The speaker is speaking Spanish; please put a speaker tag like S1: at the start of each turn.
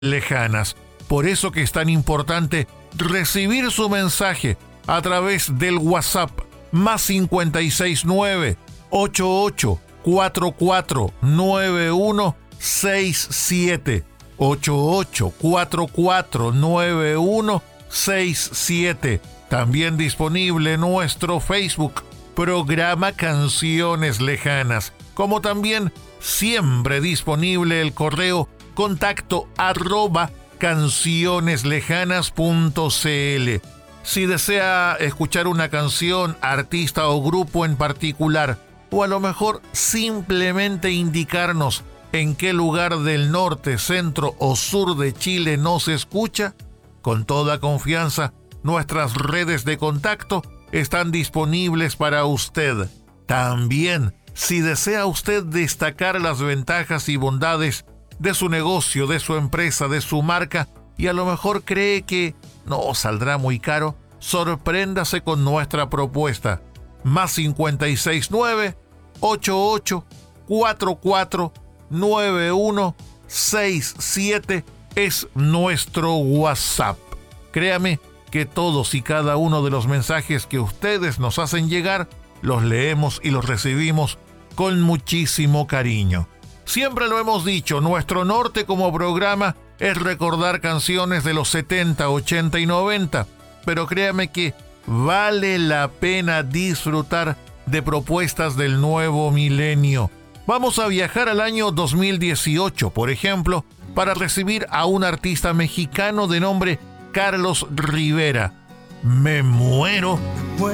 S1: lejanas. Por eso que es tan importante recibir su mensaje a través del WhatsApp más 569 8844 9167 8844 9167. También disponible nuestro Facebook, programa Canciones Lejanas, como también siempre disponible el correo contacto @cancioneslejanas.cl. Si desea escuchar una canción, artista o grupo en particular, o a lo mejor simplemente indicarnos en qué lugar del norte, centro o sur de Chile nos escucha, con toda confianza, nuestras redes de contacto están disponibles para usted. También, si desea usted destacar las ventajas y bondades de su negocio, de su empresa, de su marca, y a lo mejor cree que no saldrá muy caro, sorpréndase con nuestra propuesta. Más 569 8844 9167 es nuestro WhatsApp. Créame que todos y cada uno de los mensajes que ustedes nos hacen llegar los leemos y los recibimos con muchísimo cariño. Siempre lo hemos dicho, nuestro norte como programa es recordar canciones de los 70, 80 y 90, pero créame que vale la pena disfrutar de propuestas del nuevo milenio. Vamos a viajar al año 2018, por ejemplo, para recibir a un artista mexicano de nombre Carlos Rivera. Me muero